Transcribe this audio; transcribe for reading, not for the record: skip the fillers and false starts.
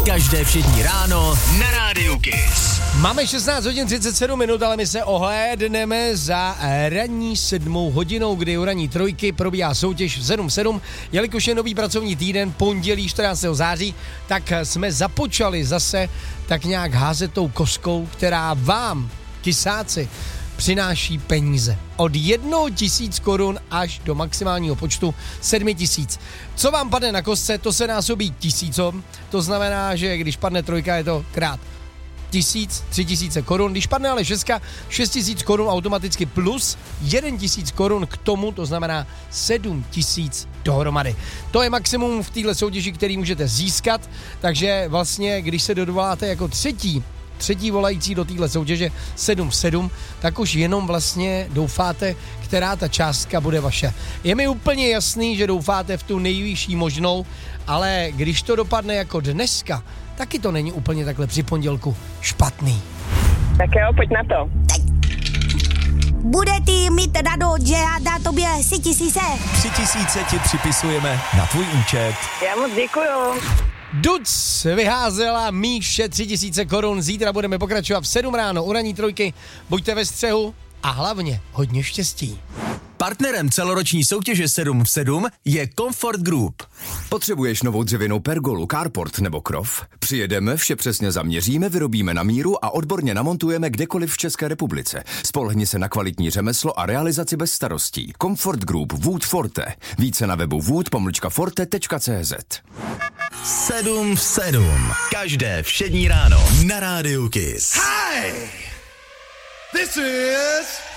Každé všední ráno na Rádiu Kiss. Máme 16 hodin 37 minut, ale my se ohlédneme za ranní 7 hodinou, kdy u ranní trojky probíhá soutěž v 7-7. Jelikož je nový pracovní týden, pondělí 14. září, tak jsme započali zase tak nějak házet tou kostkou, která vám, kysáci, přináší peníze. Od 1 000 korun až do maximálního počtu 7 000. Co vám padne na kostce, to se násobí 1000. To znamená, že když padne trojka, je to krát 1000, 3000 korun. Když padne ale 6 000 korun automaticky plus 1 000 korun k tomu, to znamená 7 000 dohromady. To je maximum v téhle soutěži, který můžete získat, takže vlastně, když se dovoláte jako třetí volající do téhle soutěže 7-7, tak už jenom vlastně doufáte, která ta částka bude vaše. Je mi úplně jasný, že doufáte v tu nejvyšší možnou, ale když to dopadne jako dneska, taky to není úplně takhle při pondělku špatný. Tak jo, pojď na to. Bude ty mi teda že já dá tobě 3 000. 3 000 ti připisujeme na tvůj účet. Já moc děkuju. Duc vyházela Míše 3 000 korun. Zítra budeme pokračovat v 7 ráno u ranní trojky. Buďte ve střehu a hlavně hodně štěstí. Partnerem celoroční soutěže 7-7 je Comfort Group. Potřebuješ novou dřevěnou pergolu, carport nebo krov? Přijedeme, vše přesně zaměříme, vyrobíme na míru a odborně namontujeme kdekoliv v České republice. Spolehni se na kvalitní řemeslo a realizaci bez starostí. Comfort Group Wood Forte. Více na webu wood-forte.cz. 7-7. Každé všední ráno na Rádiu Kiss. Hi! This is